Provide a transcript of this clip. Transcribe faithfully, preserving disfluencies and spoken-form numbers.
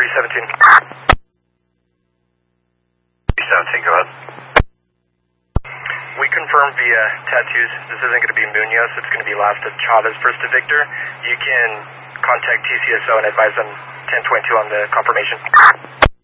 three seventeen. three seventeen, go ahead. We confirm via tattoos. This isn't going to be Munoz. It's going to be last at Chavez, first to Victor. You can contact T C S O and advise them ten twenty-two on the confirmation.